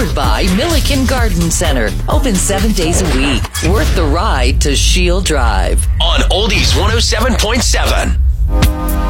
Powered by Milliken Garden Center. Open 7 days a week. Worth the ride to Shield Drive. On Oldies 107.7.